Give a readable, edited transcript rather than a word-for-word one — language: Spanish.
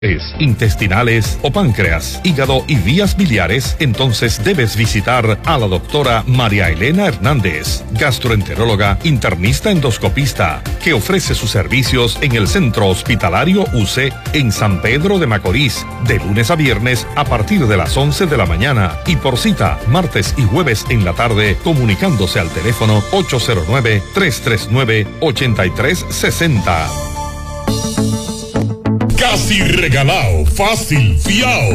intestinales o páncreas, hígado y vías biliares, entonces debes visitar a la doctora María Elena Hernández, gastroenteróloga, internista endoscopista, que ofrece sus servicios en el Centro Hospitalario UC en San Pedro de Macorís, de lunes a viernes a partir de las 11 de la mañana y por cita martes y jueves en la tarde, comunicándose al teléfono 809-339-8360. Casi regalado, fácil, fiao.